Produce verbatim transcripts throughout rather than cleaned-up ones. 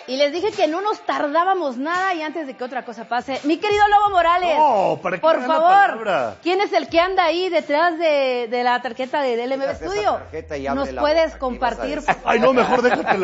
Y les dije que no nos tardábamos nada y antes de que otra cosa pase, mi querido Lobo Morales, no, ¿para qué por me da la favor, palabra? ¿quién es el que anda ahí detrás de, de la tarjeta de L M B Studio? ¿Nos puedes compartir? Ay, no, mejor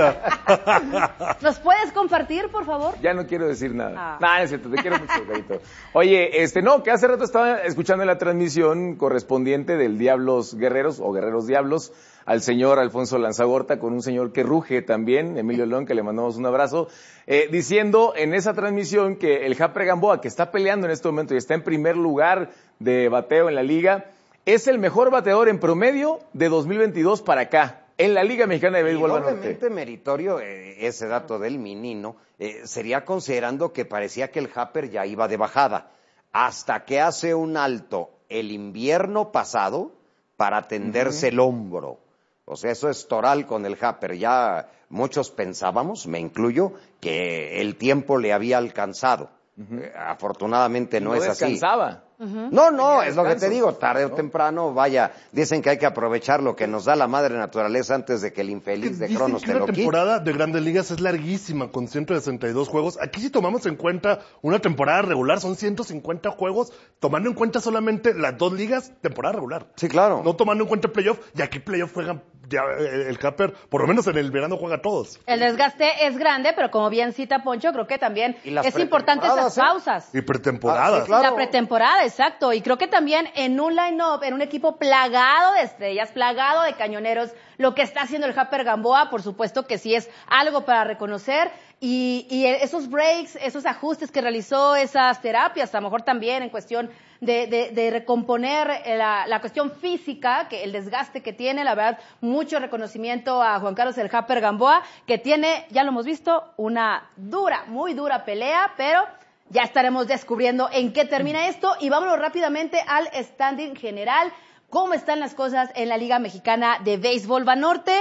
déjatela. ¿Nos puedes compartir, por favor? Ya no quiero decir nada. Ah. Nah, es cierto, te quiero mucho, Carito. Oye, este, no, que hace rato estaba escuchando la transmisión correspondiente del Diablos Guerreros, o Guerreros Diablos, al señor Alfonso Lanzagorta, con un señor que ruge también, Emilio León, que le mandamos un abrazo, eh, diciendo en esa transmisión que el Japper Gamboa, que está peleando en este momento y está en primer lugar de bateo en la liga, es el mejor bateador en promedio de dos mil veintidós para acá, en la Liga Mexicana de Béisbol Banorte. Obviamente meritorio eh, ese dato del Minino, eh, sería considerando que parecía que el Japper ya iba de bajada, hasta que hace un alto el invierno pasado para tenderse uh-huh. el hombro. O sea, eso es toral con el Japper. Ya muchos pensábamos, me incluyo, que el tiempo le había alcanzado. Uh-huh. Eh, afortunadamente no, no es así. descansaba. Uh-huh. No, no, es lo que te digo, tarde o temprano, vaya, dicen que hay que aprovechar lo que nos da la madre naturaleza antes de que el infeliz de Cronos te lo quite. La temporada de Grandes Ligas es larguísima, con ciento sesenta y dos juegos. Aquí si tomamos en cuenta una temporada regular, son ciento cincuenta juegos, tomando en cuenta solamente las dos ligas, temporada regular. Sí, claro. No tomando en cuenta el playoff, y aquí playoff juegan, ya el Japper, por lo menos en el verano juega todos. El desgaste es grande, pero como bien cita Poncho, creo que también es importante esas pausas. Y pretemporadas. Ah, sí, claro. La pretemporada, exacto. Y creo que también en un line-up, en un equipo plagado de estrellas, plagado de cañoneros, lo que está haciendo el Japper Gamboa, por supuesto que sí es algo para reconocer. Y, y esos breaks, esos ajustes que realizó, esas terapias, a lo mejor también en cuestión de, de, de recomponer la, la cuestión física, que el desgaste que tiene, la verdad, mucho reconocimiento a Juan Carlos el Japper Gamboa, que tiene, ya lo hemos visto, una dura, muy dura pelea, pero ya estaremos descubriendo en qué termina esto. Y vámonos rápidamente al standing general, cómo están las cosas en la Liga Mexicana de Béisbol Banorte.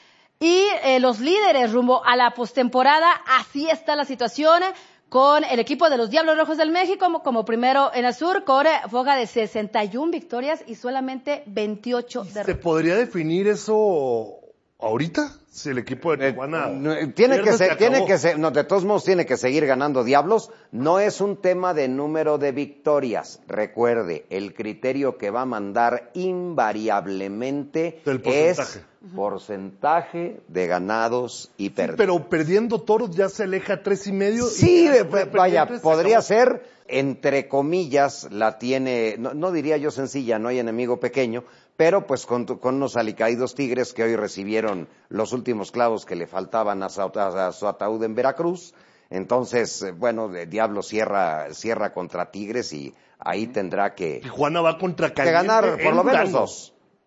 Y eh, los líderes rumbo a la postemporada, así está la situación con el equipo de los Diablos Rojos del México como, como primero en el sur, con foga de sesenta y una victorias y solamente veintiocho derrotas. ¿Se podría definir eso ahorita? Si el equipo de Tijuana... Eh, no, tiene que ser, tiene que ser, no, de todos modos tiene que seguir ganando Diablos. No es un tema de número de victorias. Recuerde, el criterio que va a mandar invariablemente es porcentaje de ganados y perdidos. Sí, pero perdiendo Toros ya se aleja a tres y medio. Sí, y vaya, podría ser, entre comillas, la tiene, no, no diría yo sencilla, no hay enemigo pequeño, pero pues con, con unos alicaídos Tigres que hoy recibieron los últimos clavos que le faltaban a su, a su ataúd en Veracruz. Entonces, bueno, Diablo cierra, cierra contra Tigres y ahí tendrá que, Tijuana va contra que ganar por lo menos dos.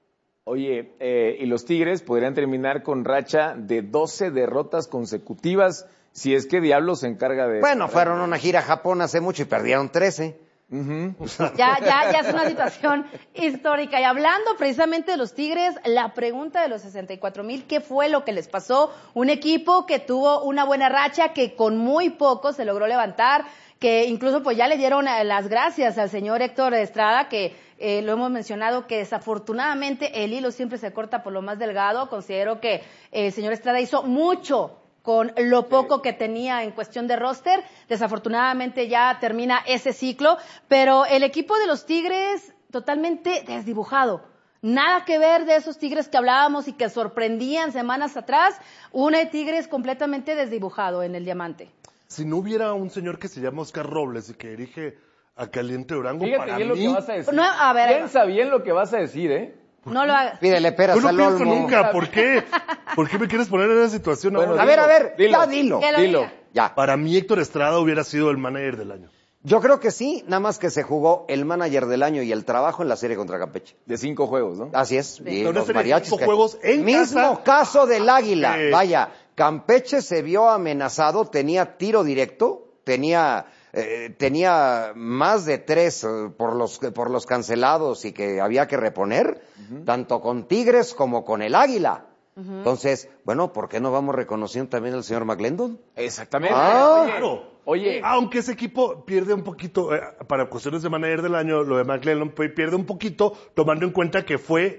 Oye, eh, y los Tigres podrían terminar con racha de doce derrotas consecutivas si es que Diablo se encarga de... Bueno, fueron a una gira a Japón hace mucho y perdieron trece. Uh-huh. Ya, ya, ya es una situación histórica. Y hablando precisamente de los Tigres, la pregunta de los sesenta y cuatro mil, ¿qué fue lo que les pasó? Un equipo que tuvo una buena racha, que con muy poco se logró levantar, que incluso pues ya le dieron las gracias al señor Héctor Estrada, que eh, lo hemos mencionado, que desafortunadamente el hilo siempre se corta por lo más delgado. Considero que el señor Estrada hizo mucho con lo poco que tenía en cuestión de roster. Desafortunadamente ya termina ese ciclo, pero el equipo de los Tigres totalmente desdibujado. Nada que ver de esos Tigres que hablábamos y que sorprendían semanas atrás. Un Tigres completamente desdibujado en el diamante. Si no hubiera un señor que se llama Oscar Robles y que dirige a Caliente Durango, Fíjate para bien mí... lo que vas a decir. No, a ver, Piensa bien lo que vas a decir, ¿eh? No lo hagas. Pídele peras Yo no al pienso olmo. nunca, ¿por qué? ¿Por qué me quieres poner en esa situación Bueno, ahora? A ver, a ver, Dilo, ya dilo. Que lo Dilo. diga. Ya. Para mí Héctor Estrada hubiera sido el manager del año. Yo creo que sí, nada más que se jugó el manager del año y el trabajo en la serie contra Campeche. De cinco juegos, ¿no? Así es. Y Una los serie de mariachis cinco que- juegos en Mismo casa. caso del Águila. Eh. Vaya, Campeche se vio amenazado, tenía tiro directo, tenía eh, tenía más de tres eh, por los por los cancelados y que había que reponer, uh-huh. tanto con Tigres como con el Águila. Uh-huh. Entonces, bueno, ¿por qué no vamos reconociendo también al señor McLendon? Exactamente. Ah, Oye, claro. Oye, Aunque ese equipo pierde un poquito, eh, para cuestiones de manager del año, lo de McLellan pierde un poquito, tomando en cuenta que fue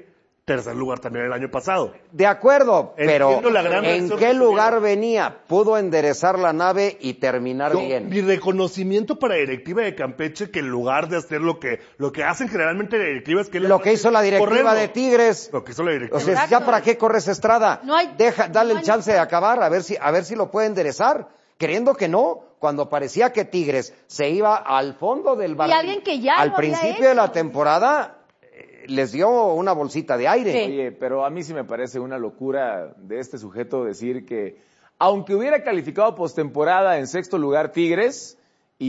tercer lugar también el año pasado. De acuerdo, pero Entiendo la gran ¿en reacción qué que lugar tuvieron. venía? Pudo enderezar la nave y terminar Yo, bien. mi reconocimiento para la directiva de Campeche, que en lugar de hacer lo que, lo que hacen generalmente la directiva es que... Lo que hizo la directiva correrlo. de Tigres. Lo que hizo la directiva. O sea, Exacto. ¿ya para qué corres Estrada? No hay- Deja, dale no el hay chance de necesidad. acabar, a ver si, a ver si lo puede enderezar. Creyendo que no, cuando parecía que Tigres se iba al fondo del barril. alguien que ya al lo había principio de la hecho. temporada, eh, les dio una bolsita de aire. Sí. Oye, pero a mí sí me parece una locura de este sujeto decir que, aunque hubiera calificado postemporada en sexto lugar Tigres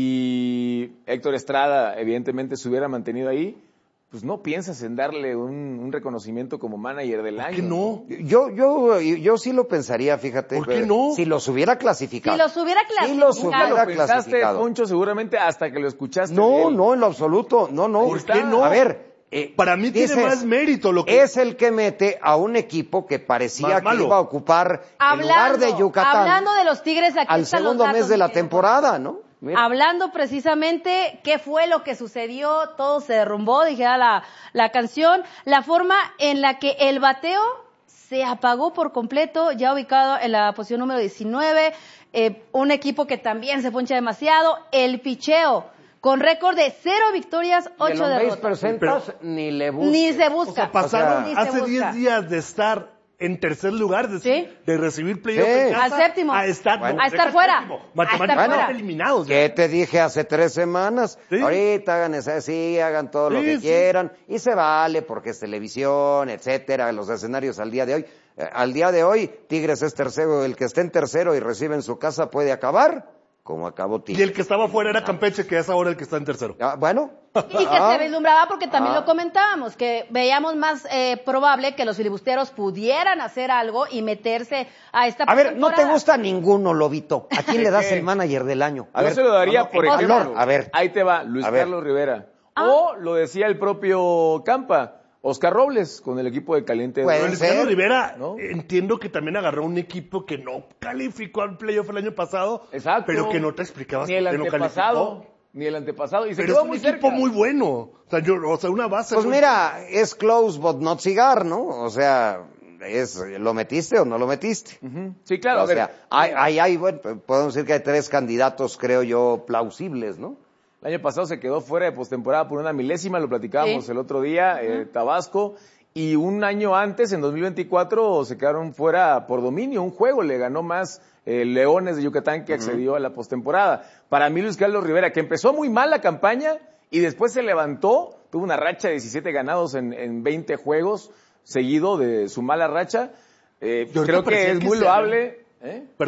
y Héctor Estrada evidentemente se hubiera mantenido ahí, pues no piensas en darle un, un reconocimiento como manager del año. ¿Por qué no? Yo, yo, yo sí lo pensaría, fíjate. ¿Por qué eh, no? Si los hubiera clasificado. Si los hubiera Si los clasificado. hubiera Lo pensaste, clasificado. Poncho, seguramente hasta que lo escuchaste. de No, él. no, en lo absoluto. No, no. ¿Por qué no? A ver. eh, Para mí tiene dices, más mérito lo que... Es el que mete a un equipo que parecía Más que malo. iba a ocupar el lugar Hablando, de Yucatán hablando de los Tigres, aquí al están los segundo mes datos, de la mi querido temporada, ¿no? Mira. Hablando precisamente qué fue lo que sucedió, todo se derrumbó, dijera la, la canción, la forma en la que el bateo se apagó por completo, ya ubicado en la posición número diecinueve, eh, un equipo que también se poncha demasiado, el picheo, con récord de cero victorias, Y el ocho on-base derrotas. percentage ni le busques. Ni se O busca. sea, pasaron Ni se hace busca. diez días de estar en tercer lugar, de, Sí. de recibir playoff Sí. en casa, Al séptimo. a estar, Bueno. no, A estar deja fuera. séptimo, A estar matemáticamente fuera. eliminados. ya. ¿Qué te dije hace tres semanas? Sí. Ahorita hagan esa, sí, hagan todo lo Sí, que sí. quieran. Y se vale porque es televisión, etcétera, los escenarios al día de hoy. Eh, al día de hoy, Tigres es tercero. El que esté en tercero y recibe en su casa puede acabar como acabó Tigres. Y el que estaba fuera era Campeche, que es ahora el que está en tercero. Ah, bueno. Y que Ah. se vislumbraba porque también Ah. lo comentábamos, que veíamos más eh, probable que los filibusteros pudieran hacer algo y meterse a esta A ver, no te temporada. gusta ninguno, Lobito. ¿A quién le das ¿Qué? el manager del año? A Yo ver, se lo daría, no, no, por en ejemplo. valor, a ver. Ahí te va, Luis A ver. Carlos Rivera. Ah. O lo decía el propio Campa, Oscar Robles, con el equipo de Caliente. Puede Pero Robles. Luis Carlos ser, Rivera, ¿no? entiendo que también agarró un equipo que no calificó al playoff el año pasado, Exacto. pero que no te explicabas Ni el por qué no antepasado, calificó. ni el antepasado. Y se Pero quedó es un muy equipo cerca. muy bueno. O sea, yo, o sea, una base. Pues muy- mira, es close but not cigar, ¿no? O sea, es, ¿lo metiste o no lo metiste? Ujú. Sí, claro. o a ver, sea, hay, hay, hay, bueno, podemos decir que hay tres candidatos, creo yo, plausibles, ¿no? el año pasado se quedó fuera de postemporada por una milésima, lo platicábamos Sí. el otro día, eh, Tabasco. Y un año antes, en dos mil veinticuatro, se quedaron fuera por dominio. Un juego le ganó más eh, Leones de Yucatán que accedió a la postemporada. Para mí, Luis Carlos Rivera, que empezó muy mal la campaña y después se levantó, tuvo una racha de diecisiete ganados en, en veinte juegos seguido de su mala racha. Eh, Y ahorita creo que parecía es que muy se loable. ¿eh?